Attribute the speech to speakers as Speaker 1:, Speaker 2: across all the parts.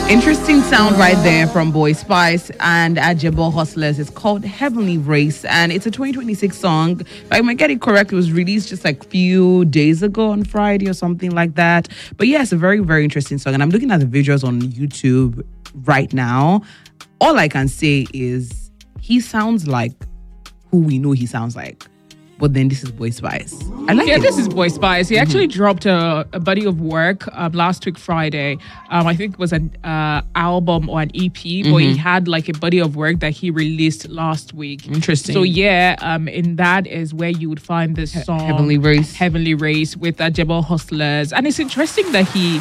Speaker 1: Interesting sound right there from Boy Spice and Ajabo Hustlers. It's called Heavenly Race and it's a 2026 song. If I might get it correct, it was released just like a few days ago on Friday or something like that. But yeah, it's a very, very interesting song. And I'm looking at the visuals on YouTube right now. All I can say is he sounds like who we know he sounds like. But then this is Boy Spice. I like it.
Speaker 2: This is Boy Spice. He actually dropped a body of work last week Friday. I think it was an album or an EP, but he had like a body of work that he released last week.
Speaker 1: Interesting.
Speaker 2: So yeah, in that is where you would find this song,
Speaker 1: Heavenly Race
Speaker 2: with Ajabo Hustlers. And it's interesting that he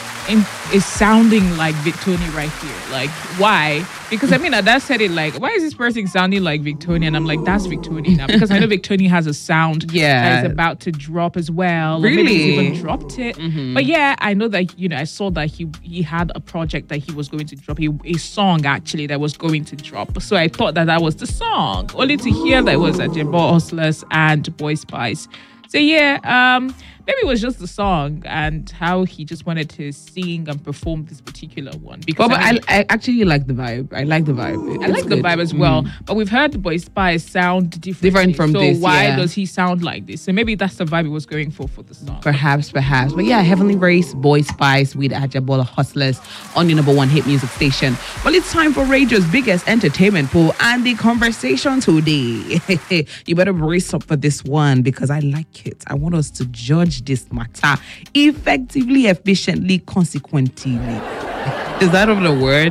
Speaker 2: is sounding like Victoni right here. Like, why? Because I mean, Ada said it like, why is this person sounding like Victoni? And I'm like, that's Victoni now. Because I know Victoni has a sound that is about to drop as well.
Speaker 1: Really?
Speaker 2: Or maybe he's even dropped it. But yeah, I know that, I saw that he had a project that he was going to drop, a song actually that was going to drop. So I thought that was the song. Only to hear that it was Ajabo Hustlers and Boy Spice. So yeah, maybe it was just the song and how he just wanted to sing and perform this particular one. Because
Speaker 1: I actually like the vibe. I like the vibe.
Speaker 2: I like the vibe as well. But we've heard Boy Spice sound different
Speaker 1: from
Speaker 2: so
Speaker 1: this.
Speaker 2: So why does he sound like this? So maybe that's the vibe he was going for the song.
Speaker 1: Perhaps. But yeah, Heavenly Race, Boy Spice with Ajabo Hustlers on your number one hit music station. Well, it's time for Radio's biggest entertainment poll and the conversation today. You better brace up for this one because I like it. I want us to judge this matter effectively, efficiently, consequently. Is that of the word?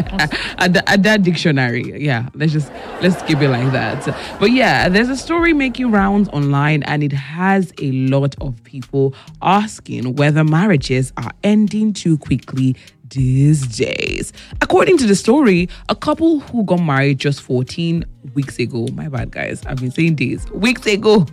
Speaker 1: At that dictionary. Yeah, let's keep it like that. But yeah, there's a story making rounds online and it has a lot of people asking whether marriages are ending too quickly these days. According to the story, a couple who got married just 14 weeks ago, my bad guys, I've been saying days, weeks ago,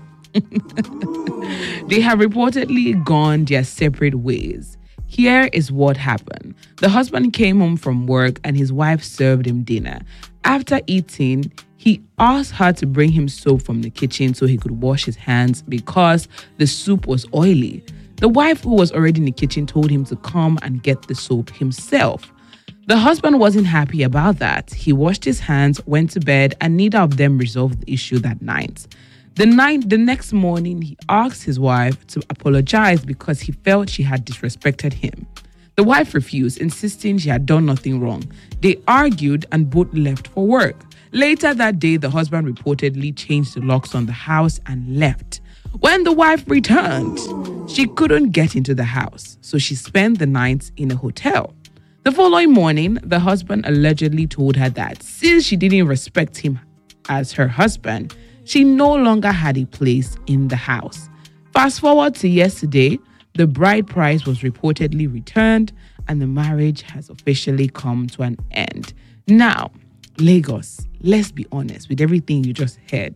Speaker 1: they have reportedly gone their separate ways. Here is what happened. The husband came home from work and his wife served him dinner. After eating, he asked her to bring him soap from the kitchen so he could wash his hands because the soup was oily. The wife, who was already in the kitchen, told him to come and get the soap himself. The husband wasn't happy about that. He washed his hands, went to bed, and neither of them resolved the issue that night. The next morning, he asked his wife to apologize because he felt she had disrespected him. The wife refused, insisting she had done nothing wrong. They argued and both left for work. Later that day, the husband reportedly changed the locks on the house and left. When the wife returned, she couldn't get into the house, so she spent the night in a hotel. The following morning, the husband allegedly told her that since she didn't respect him as her husband, she no longer had a place in the house. Fast forward to yesterday, the bride price was reportedly returned and the marriage has officially come to an end. Now, Lagos, let's be honest with everything you just heard.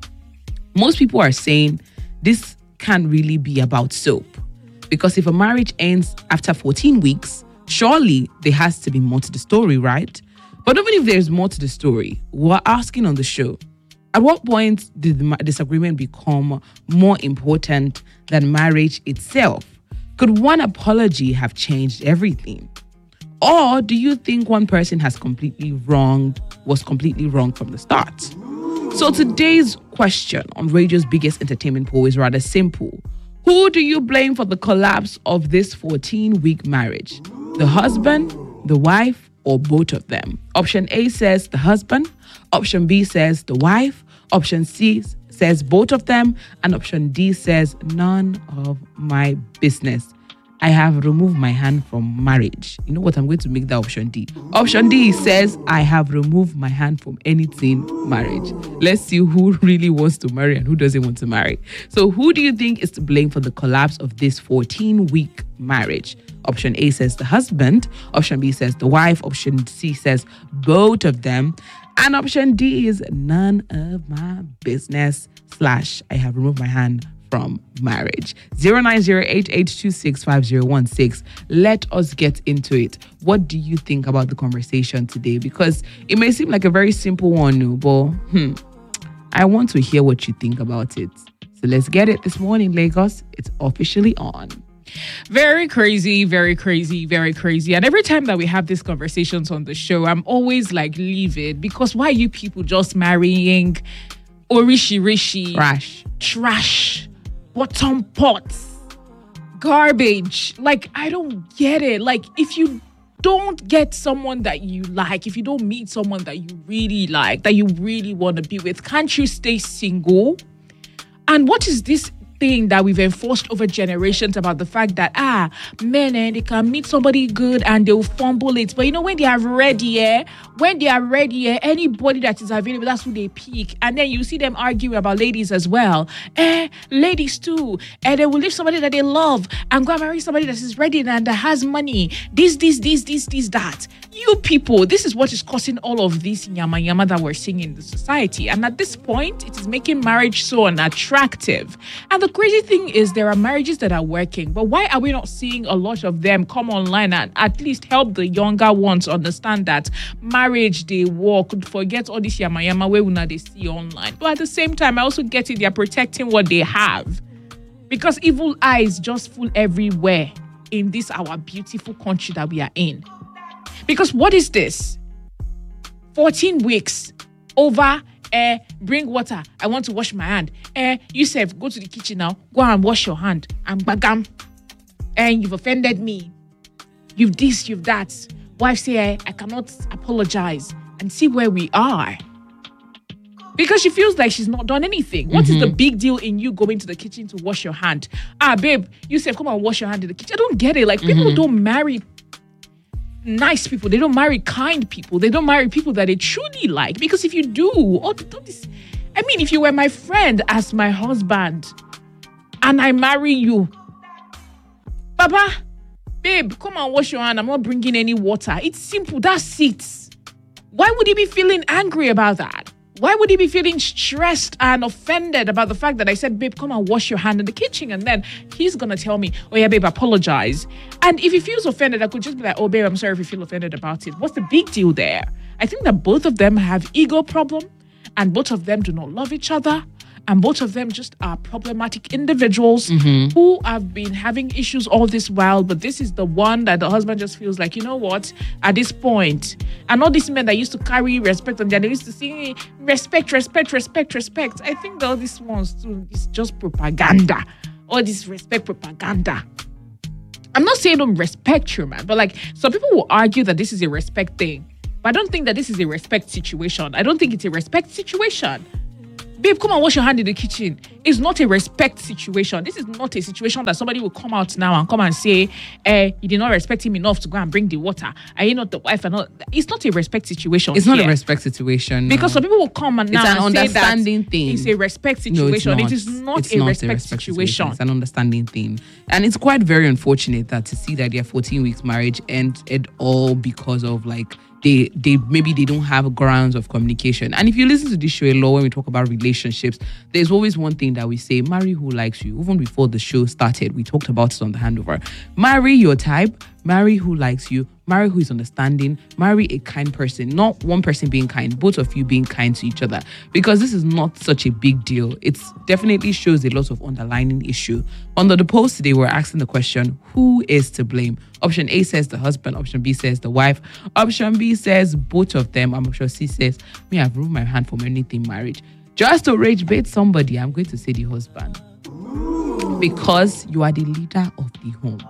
Speaker 1: Most people are saying this can't really be about soap because if a marriage ends after 14 weeks, surely there has to be more to the story, right? But even if there's more to the story, we're asking on the show, at what point did the disagreement become more important than marriage itself? Could one apology have changed everything? Or do you think one person was completely wrong from the start? So today's question on Radio's biggest entertainment poll is rather simple. Who do you blame for the collapse of this 14-week marriage? The husband, the wife, or both of them? Option A says the husband. Option B says the wife. Option C says both of them. And option D says none of my business. I have removed my hand from marriage. You know what? I'm going to make that option D. Option D says I have removed my hand from anything marriage. Let's see who really wants to marry and who doesn't want to marry. So who do you think is to blame for the collapse of this 14-week marriage? Option A says the husband. Option B says the wife. Option C says both of them. And option D is none of my business / I have removed my hand from marriage. 09088265016. Let us get into it. What do you think about the conversation today? Because it may seem like a very simple one, but I want to hear what you think about it. So let's get it this morning, Lagos. It's officially on.
Speaker 2: Very crazy, very crazy, very crazy. And every time that we have these conversations on the show, I'm always like, leave it. Because why are you people just marrying orishi-rishi, trash, bottom pots, garbage? Like, I don't get it. Like, if you don't get someone that you like, if you don't meet someone that you really like, that you really want to be with, can't you stay single? And what is this thing that we've enforced over generations about the fact that men they can meet somebody good and they'll fumble it, but when they are ready, anybody that is available, that's who they pick. And then you see them arguing about ladies as well. Ladies too, and they will leave somebody that they love and go and marry somebody that is ready and that has money. This, that. You people, this is what is causing all of this yama that we're seeing in the society. And at this point, it is making marriage so unattractive. And the crazy thing is there are marriages that are working, but why are we not seeing a lot of them come online and at least help the younger ones understand that marriage, they work, forget all this yama where they see online. But at the same time, I also get it, they're protecting what they have. Because evil eyes just full everywhere in this our beautiful country that we are in. Because what is this? 14 weeks over, bring water. I want to wash my hand. Yusuf, go to the kitchen now. Go and wash your hand. And bagam. And you've offended me. You've this, you've that. Wife say, I cannot apologize. And see where we are. Because she feels like she's not done anything. What is the big deal in you going to the kitchen to wash your hand? Babe, Yusuf, come and wash your hand in the kitchen. I don't get it. Like, people don't marry nice people. They don't marry kind people. They don't marry people that they truly like. Because if you do, all this, I mean, if you were my friend as my husband and I marry you, Baba, babe, come and wash your hand. I'm not bringing any water. It's simple. That's it. Why would he be feeling angry about that? Why would he be feeling stressed and offended about the fact that I said, babe, come and wash your hand in the kitchen? And then he's going to tell me, oh yeah, babe, apologize. And if he feels offended, I could just be like, oh, babe, I'm sorry if you feel offended about it. What's the big deal there? I think that both of them have ego problem and both of them do not love each other. And both of them just are problematic individuals who have been having issues all this while. But this is the one that the husband just feels like, you know what, at this point, and all these men that used to carry respect on them, they used to say, respect. I think that all these ones too is just propaganda. All this respect propaganda. I'm not saying don't respect your man, but like some people will argue that this is a respect thing. But I don't think that this is a respect situation. I don't think it's a respect situation. Babe, come and wash your hand in the kitchen. It's not a respect situation. This is not a situation that somebody will come out now and come and say, you did not respect him enough to go and bring the water. Are you not the wife? And all? It's not a respect situation.
Speaker 1: It's not a respect situation. No.
Speaker 2: Because some people will come and now
Speaker 1: it's an
Speaker 2: and
Speaker 1: understanding
Speaker 2: say that
Speaker 1: thing.
Speaker 2: It's a respect situation.
Speaker 1: No,
Speaker 2: it is not a respect situation.
Speaker 1: It's an understanding thing. And it's quite very unfortunate that to see that their 14 weeks marriage ended all because of like they maybe they don't have grounds of communication. And if you listen to this show a lot when we talk about relationships, there's always one thing that we say, marry who likes you. Even before the show started, we talked about it on the handover. Marry your type, marry who likes you, marry who is understanding, marry a kind person, not one person being kind, both of you being kind to each other, because this is not such a big deal. It definitely shows a lot of underlying issue. Under the post today, we're asking the question, who is to blame? Option A says the husband, option B says the wife, option B says both of them, and option C says, me, I've removed my hand from anything marriage. Just to rage bait somebody, I'm going to say the husband. Because you are the leader of the home.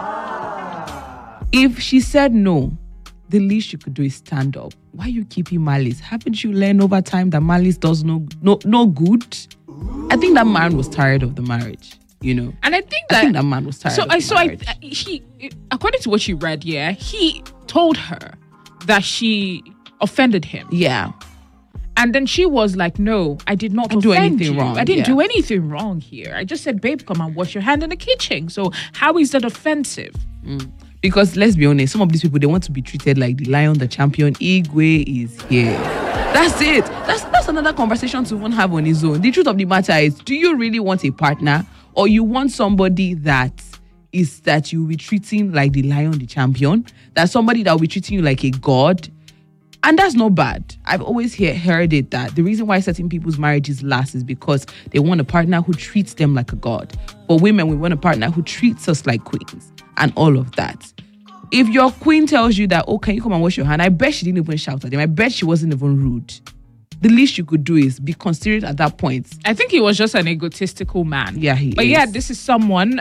Speaker 1: If she said no, the least you could do is stand up. Why are you keeping malice? Haven't you learned over time that malice does no good? I think that man was tired of the marriage, you know.
Speaker 2: And I think that
Speaker 1: man was tired of the marriage.
Speaker 2: He, according to what you read, he told her that she offended him.
Speaker 1: Yeah.
Speaker 2: And then she was like, no, I did not
Speaker 1: do
Speaker 2: offend
Speaker 1: anything
Speaker 2: you.
Speaker 1: wrong.
Speaker 2: I didn't do anything wrong here. I just said, babe, come and wash your hand in the kitchen. So how is that offensive?
Speaker 1: Because let's be honest, some of these people, they want to be treated like the lion, the champion. Igwe is here. That's it. That's another conversation to even have on his own. The truth of the matter is, do you really want a partner, or you want somebody that you will be treating like the lion, the champion? That somebody that will be treating you like a god? And that's not bad. I've always heard it that the reason why certain people's marriages last is because they want a partner who treats them like a god. For women, we want a partner who treats us like queens and all of that. If your queen tells you that, oh, can you come and wash your hand? I bet she didn't even shout at him. I bet she wasn't even rude. The least you could do is be considerate at that point.
Speaker 2: I think he was just an egotistical man.
Speaker 1: Yeah, he
Speaker 2: But
Speaker 1: is.
Speaker 2: yeah, this is someone.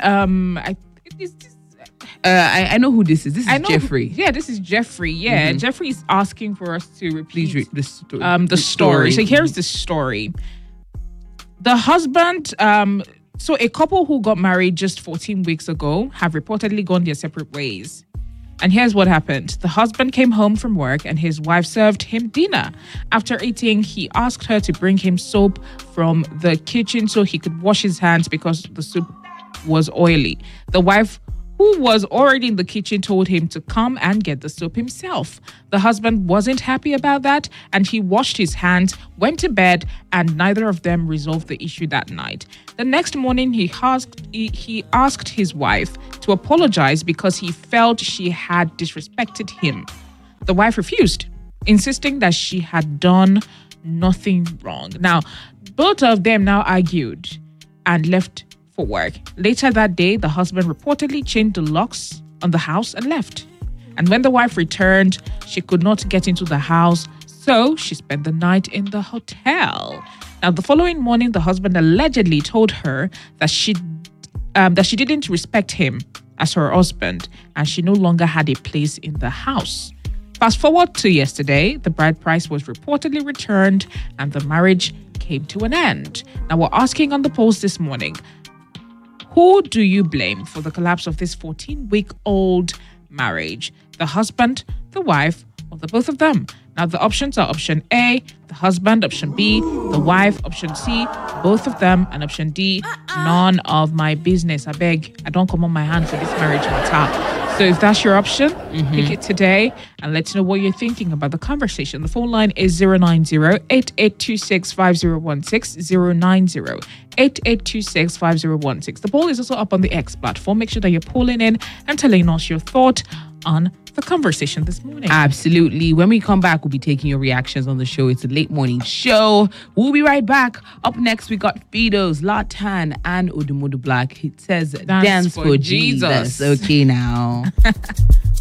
Speaker 1: I know who this is. This is Jeffrey.
Speaker 2: Yeah, this is Jeffrey. Yeah, Jeffrey is asking for us to repeat
Speaker 1: Please read the story.
Speaker 2: the story. So here's the story. The husband, so a couple who got married just 14 weeks ago have reportedly gone their separate ways. And here's what happened. The husband came home from work and his wife served him dinner. After eating, he asked her to bring him soap from the kitchen so he could wash his hands because the soup was oily. The wife, who was already in the kitchen, told him to come and get the soap himself. The husband wasn't happy about that and he washed his hands, went to bed, and neither of them resolved the issue that night. The next morning, he asked his wife to apologize because he felt she had disrespected him. The wife refused, insisting that she had done nothing wrong. Now, both of them now argued and left for work. Later that day, the husband reportedly changed the locks on the house and left. And when the wife returned, she could not get into the house, so she spent the night in the hotel. Now, the following morning, the husband allegedly told her that she didn't respect him as her husband and she no longer had a place in the house. Fast forward to yesterday, the bride price was reportedly returned and the marriage came to an end. Now, we're asking on the post this morning, who do you blame for the collapse of this 14-week-old marriage? The husband, the wife, or the both of them? Now, the options are option A, the husband, option B, the wife, option C, both of them, and option D, none of my business. I beg, I don't come on my hand for this marriage matter. So if that's your option, pick it today and let us know what you're thinking about the conversation. The phone line is 090-8826-5016, 090-8826-5016. The poll is also up on the X platform. Make sure that you're polling in and telling us your thought on the conversation this morning.
Speaker 1: Absolutely. When we come back, we'll be taking your reactions on the show. It's a late morning show. We'll be right back. Up next, we got Fidos, Latan, and Odumodu Black. It says, Dance for Jesus. Okay, now.